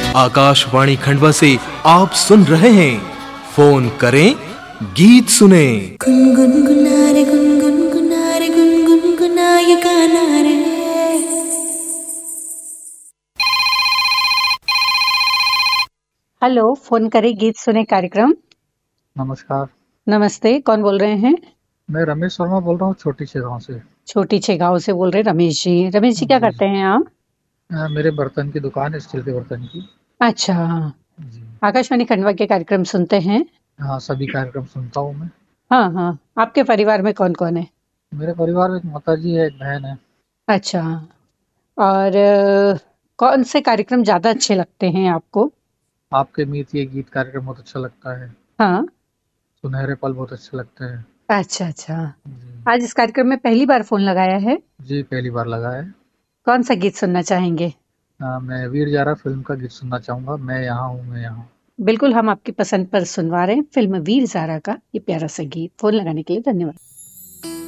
आकाशवाणी खंडवा से आप सुन रहे हैं। फोन करें, गीत सुने। गुनगुना रे गुनगुना ये गाना रे। हेलो, फोन करें गीत सुने कार्यक्रम। नमस्कार। नमस्ते, कौन बोल रहे हैं? मैं रमेश शर्मा बोल रहा हूँ, छोटी सी गांव से। छोटी छेगांव से बोल रहे हैं रमेश जी। रमेश जी, क्या जी करते हैं आप? मेरे बर्तन की दुकान है, स्टील के बर्तन की। अच्छा, जी आकाशवाणी खंडवा के कार्यक्रम सुनते हैं? हाँ, सभी कार्यक्रम सुनता हूँ मैं। हाँ हाँ, आपके परिवार में कौन कौन है? मेरे परिवार में एक माताजी है, एक बहन है। अच्छा, और कौन से कार्यक्रम ज्यादा अच्छे लगते हैं आपको? आपके मीत ये गीत कार्यक्रम बहुत अच्छा लगता है। हाँ। सुनहरे पल बहुत अच्छे लगते हैं। अच्छा अच्छा, जी आज इस कार्यक्रम में पहली बार फोन लगाया है? जी, पहली बार लगा है। कौन सा गीत सुनना चाहेंगे? मैं वीर जारा फिल्म का गीत सुनना चाहूंगा, मैं यहाँ हूँ मैं यहाँ। बिल्कुल, हम आपकी पसंद पर सुनवा रहे हैं फिल्म वीर ज़ारा का ये प्यारा सा गीत। फोन लगाने के लिए धन्यवाद।